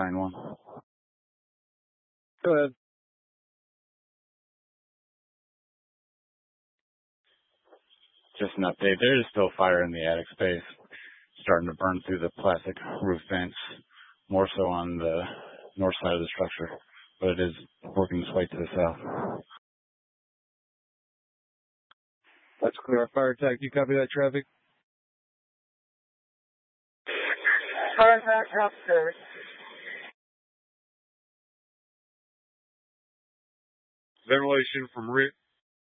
9-1. Go ahead. Just an update. There is still fire in the attic space, starting to burn through the plastic roof vents, more so on the north side of the structure, but it is working its way to the south. That's clear. Fire attack. You copy that, traffic? Fire attack, upstairs. Ventilation from